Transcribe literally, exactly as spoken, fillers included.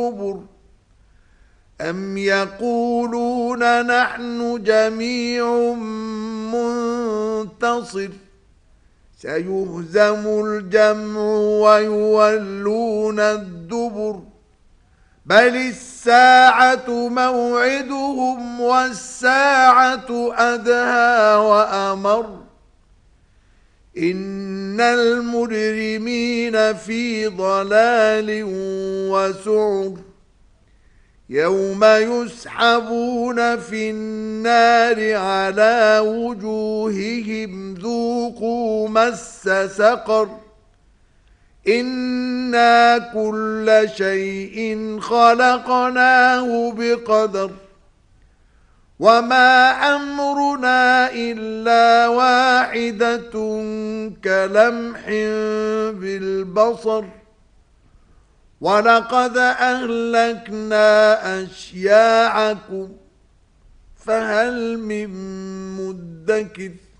الدبر أم يقولون نحن جميع منتصر سيهزم الجمع ويولون الدبر بل الساعة موعدهم والساعة أدهى وأمر إن المجرمين في ضلال وسعر يوم يسحبون في النار على وجوههم ذوقوا مس سقر إنا كل شيء خلقناه بقدر وما أمرنا إلا واحدة كلمح بالبصر ولقد أهلكنا أشياعكم فهل من مدكر